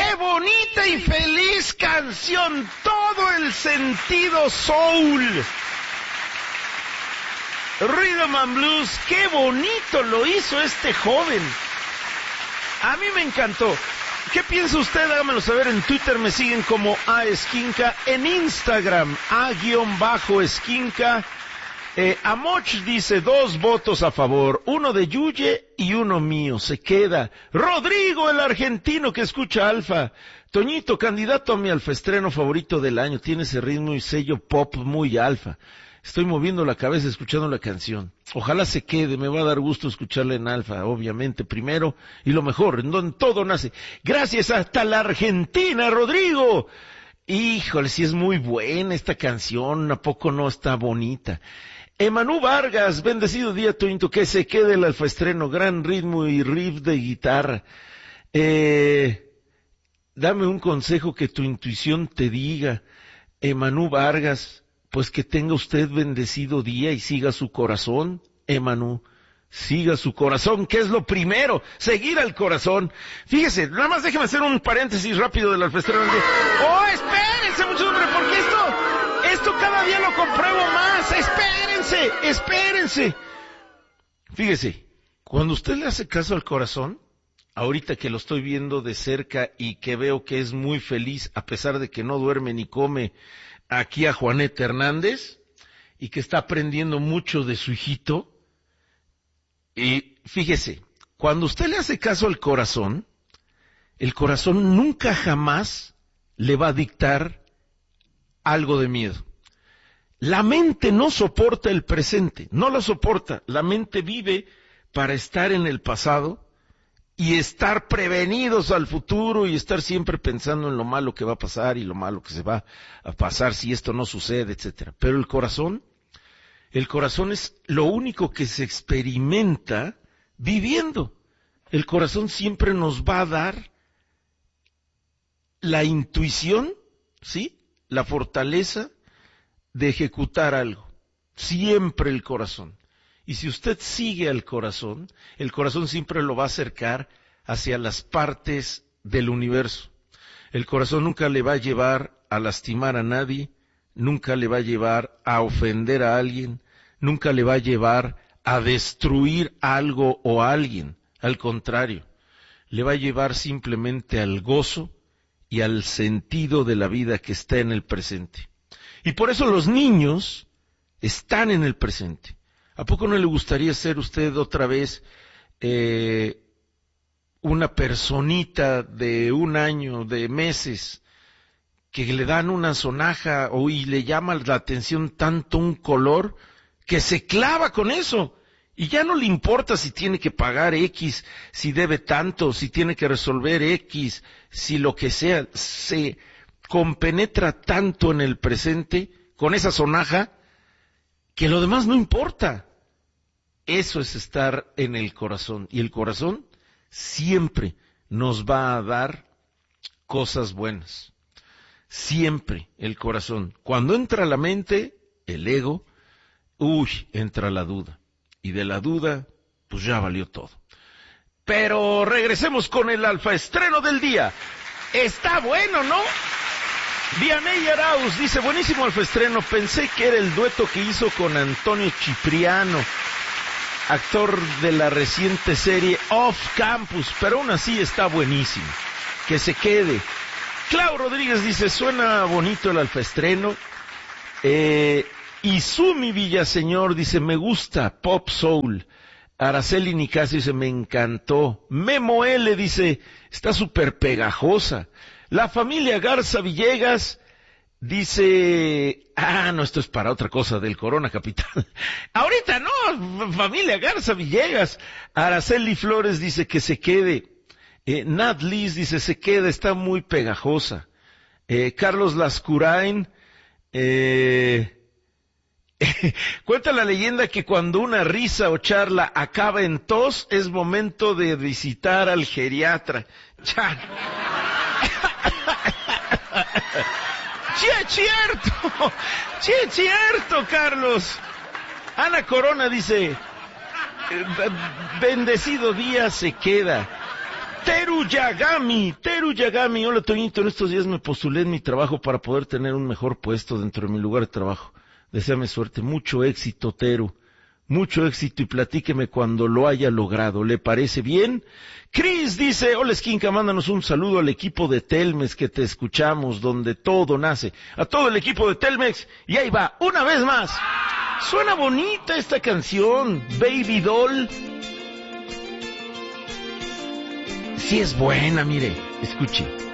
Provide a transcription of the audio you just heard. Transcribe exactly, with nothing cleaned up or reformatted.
¡Qué bonita y feliz canción! Todo el sentido soul. Rhythm and Blues, qué bonito lo hizo este joven. A mí me encantó. ¿Qué piensa usted? Hágamelo saber en Twitter, me siguen como A Esquinca, en Instagram, A-Esquinca. Eh, Amoch dice, dos votos a favor, uno de Yuye y uno mío, se queda. Rodrigo, el argentino que escucha Alfa. Toñito, candidato a mi alfaestreno favorito del año, tiene ese ritmo y sello pop muy alfa. Estoy moviendo la cabeza escuchando la canción. Ojalá se quede, me va a dar gusto escucharla en alfa, obviamente, primero y lo mejor, en donde todo nace. Gracias hasta la Argentina, Rodrigo. Híjole, sí es muy buena esta canción, ¿a poco no está bonita? Emanú Vargas, bendecido día, Toñito, que se quede el alfaestreno, gran ritmo y riff de guitarra. Eh, dame un consejo que tu intuición te diga, Emanú Vargas. Pues que tenga usted bendecido día y siga su corazón, Emanú, siga su corazón, que es lo primero, seguir al corazón. Fíjese, nada más déjeme hacer un paréntesis rápido del alfaestreno del día. ¡Oh, espérense, muchachos, hombre, porque esto, esto cada día lo compruebo más! ¡Espérense, espérense! Fíjese, cuando usted le hace caso al corazón, ahorita que lo estoy viendo de cerca y que veo que es muy feliz, a pesar de que no duerme ni come, aquí a Juanete Hernández, y que está aprendiendo mucho de su hijito. Y fíjese, cuando usted le hace caso al corazón, el corazón nunca jamás le va a dictar algo de miedo. La mente no soporta el presente, no lo soporta. La mente vive para estar en el pasado y estar prevenidos al futuro y estar siempre pensando en lo malo que va a pasar y lo malo que se va a pasar si esto no sucede, etcétera. Pero el corazón, el corazón es lo único que se experimenta viviendo. El corazón siempre nos va a dar la intuición, ¿sí? La fortaleza de ejecutar algo. Siempre el corazón. Y si usted sigue al corazón, el corazón siempre lo va a acercar hacia las partes del universo. El corazón nunca le va a llevar a lastimar a nadie, nunca le va a llevar a ofender a alguien, nunca le va a llevar a destruir algo o a alguien. Al contrario, le va a llevar simplemente al gozo y al sentido de la vida que está en el presente. Y por eso los niños están en el presente. ¿A poco no le gustaría ser usted otra vez eh, una personita de un año, de meses, que le dan una sonaja o y le llama la atención tanto un color que se clava con eso? Y ya no le importa si tiene que pagar X, si debe tanto, si tiene que resolver X, si lo que sea, se compenetra tanto en el presente con esa sonaja que lo demás no importa. Eso es estar en el corazón. Y el corazón siempre nos va a dar cosas buenas. Siempre el corazón. Cuando entra la mente, el ego, uy, entra la duda. Y de la duda, pues ya valió todo. Pero regresemos con el alfaestreno del día. Está bueno, ¿no? Vianey Arauz dice, buenísimo alfaestreno, pensé que era el dueto que hizo con Antonio Cipriano, actor de la reciente serie Off Campus, pero aún así está buenísimo. Que se quede. Clau Rodríguez dice, suena bonito el alfaestreno. Eh, Izumi Villaseñor dice, me gusta, pop soul. Araceli Nicasio dice, me encantó. Memo L dice, está súper pegajosa. La familia Garza Villegas dice, ah, no, esto es para otra cosa del Corona Capital. Ahorita no, familia Garza Villegas. Araceli Flores dice que se quede. Eh, Nat Liz dice, se queda, está muy pegajosa. Eh, Carlos Lascurain, eh, cuenta la leyenda que cuando una risa o charla acaba en tos, es momento de visitar al geriatra. Chan. ¡Sí es cierto! ¡Sí es cierto, Carlos! Ana Corona dice, bendecido día se queda. Teru Yagami, Teru Yagami, hola Toñito, en estos días me postulé en mi trabajo para poder tener un mejor puesto dentro de mi lugar de trabajo. Deséame suerte, mucho éxito, Teru, mucho éxito y platíqueme cuando lo haya logrado, ¿le parece bien? Chris dice, hola Esquinca, mándanos un saludo al equipo de Telmex que te escuchamos, donde todo nace. A todo el equipo de Telmex, y ahí va, una vez más. Suena bonita esta canción, Baby Doll. Sí es buena, mire, escuche.